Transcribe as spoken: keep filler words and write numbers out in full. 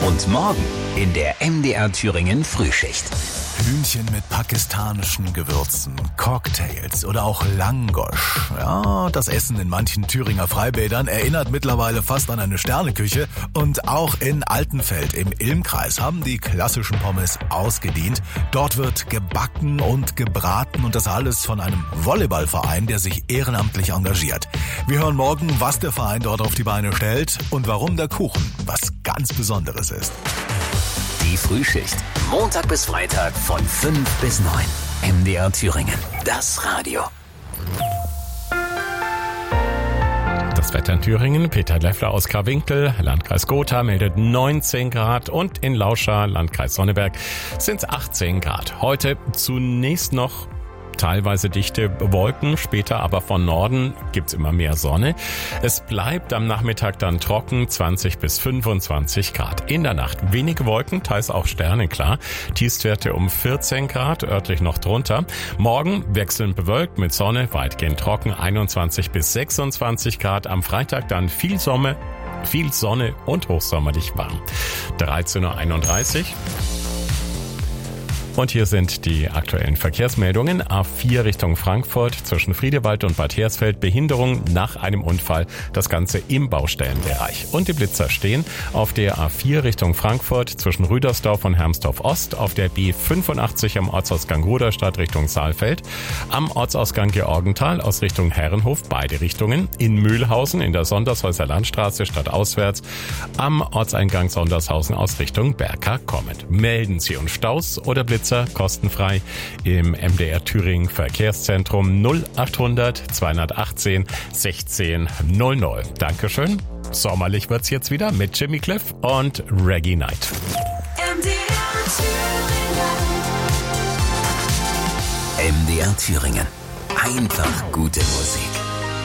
Und morgen in der M D R Thüringen Frühschicht. Hühnchen mit pakistanischen Gewürzen, Cocktails oder auch Langosch. Ja, das Essen in manchen Thüringer Freibädern erinnert mittlerweile fast an eine Sterneküche. Und auch in Altenfeld im Ilmkreis haben die klassischen Pommes ausgedient. Dort wird gebacken und gebraten und das alles von einem Volleyballverein, der sich ehrenamtlich engagiert. Wir hören morgen, was der Verein dort auf die Beine stellt und warum der Kuchen was ganz Besonderes ist. Die Frühschicht. Montag bis Freitag von fünf bis neun. M D R Thüringen. Das Radio. Das Wetter in Thüringen. Peter Leffler aus Krawinkel, Landkreis Gotha, meldet neunzehn Grad und in Lauscha, Landkreis Sonneberg, sind es achtzehn Grad. Heute zunächst noch teilweise dichte Wolken, später aber von Norden gibt's immer mehr Sonne. Es bleibt am Nachmittag dann trocken, zwanzig bis fünfundzwanzig Grad. In der Nacht wenige Wolken, teils auch Sterne, klar. Tiefstwerte um vierzehn Grad, örtlich noch drunter. Morgen wechselnd bewölkt mit Sonne, weitgehend trocken, einundzwanzig bis sechsundzwanzig Grad. Am Freitag dann viel Sonne, viel Sonne und hochsommerlich warm. dreizehn Uhr einunddreißig. Und hier sind die aktuellen Verkehrsmeldungen. A vier Richtung Frankfurt zwischen Friedewald und Bad Hersfeld. Behinderung nach einem Unfall. Das Ganze im Baustellenbereich. Und die Blitzer stehen auf der A vier Richtung Frankfurt zwischen Rüdersdorf und Hermsdorf Ost. Auf der B fünfundachtzig am Ortsausgang Ruderstadt Richtung Saalfeld. Am Ortsausgang Georgenthal aus Richtung Herrenhof. Beide Richtungen. In Mühlhausen in der Sondershäuser Landstraße stadtauswärts. Am Ortseingang Sondershausen aus Richtung Berka kommend. Melden Sie uns Staus oder Blitzer kostenfrei im M D R Thüringen Verkehrszentrum null achthundert zweihundertachtzehn sechzehn null null. Dankeschön. Sommerlich wird's jetzt wieder mit Jimmy Cliff und Reggae Night. M D R Thüringen. M D R Thüringen. Einfach gute Musik.